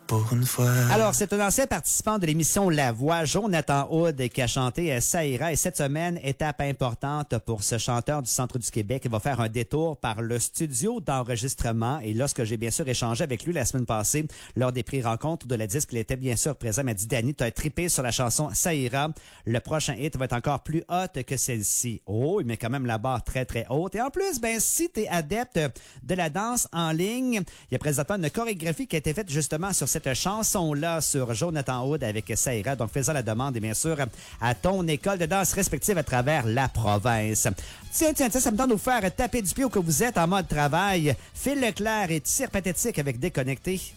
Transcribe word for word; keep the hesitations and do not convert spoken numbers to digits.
pour une fois. Alors, c'est un ancien participant de l'émission La Voix, Jonathan Hood, qui a chanté Ça ira. Et cette semaine, étape importante pour ce chanteur du centre du Québec. Il va faire un détour par le studio d'enregistrement. Et lorsque j'ai bien sûr échangé avec lui la semaine passée, lors des pré-rencontres de la disque, il était bien sûr présent. Il m'a dit, Danny, tu as trippé sur la chanson Ça ira. Le prochain hit va être encore plus hot que celle-ci. Oh, il met quand même la barre très, très haute. Et en plus, ben, si tu es adepte de la danse en ligne, il y a présentement une chorégraphie qui a été faite justement sur cette chanson-là sur Jonathan Hood avec Ça ira. Donc, faisant la demande, et bien sûr, à ton école de danse respective à travers la province. Tiens, tiens, tiens, ça me tente de vous faire taper du pied où que vous êtes en mode travail. Phil Leclerc et Tir Pathétique avec Déconnecté.